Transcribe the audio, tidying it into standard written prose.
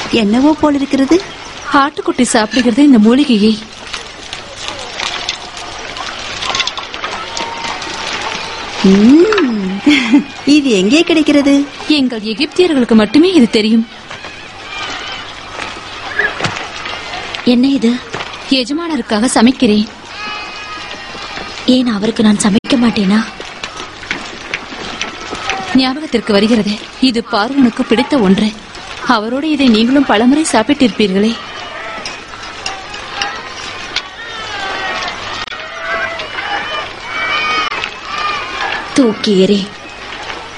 என்னவோ போல் இருக்கிறது. ஆட்டுக்குட்டி சாப்பிடுகிறது இந்த மூலிகையை. இது எங்கே கிடைக்கிறது? எங்கள் எகிப்தியர்களுக்கு மட்டுமே இது தெரியும். என்ன இது? எஜமானருக்காக சமைக்கிறேன். ஏன் அவருக்கு நான் சமைக்க மாட்டேனா? ஞாபகத்திற்கு வருகிறது, இது பார்வனுக்கு பிடித்த ஒன்று. அவரோடு இதை நீங்களும் பலமுறை சாப்பிட்டிருப்பீர்களே. தூக்கி எறி.